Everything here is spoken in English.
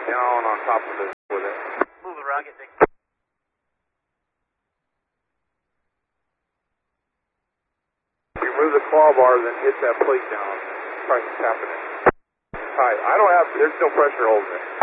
down on top of it with it. Move the rocket, Dick. If you move the claw bar, then hit that plate down. Try tapping it. Tight. I don't have, there's no pressure holding it.